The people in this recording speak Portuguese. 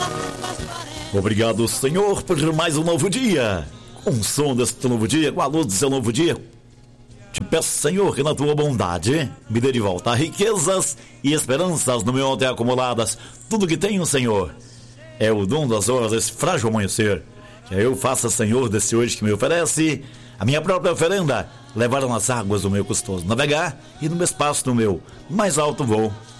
Obrigado, Senhor, por mais um novo dia. Com o som deste novo dia, com a luz do seu novo dia, te peço, Senhor, que na tua bondade me dê de volta riquezas e esperanças no meu ontem acumuladas. Tudo que tenho, Senhor, é o dom das horas desse frágil amanhecer. Que eu faça, Senhor, desse hoje que me oferece a minha própria oferenda, levar nas águas do meu custoso navegar e no espaço do meu mais alto voo.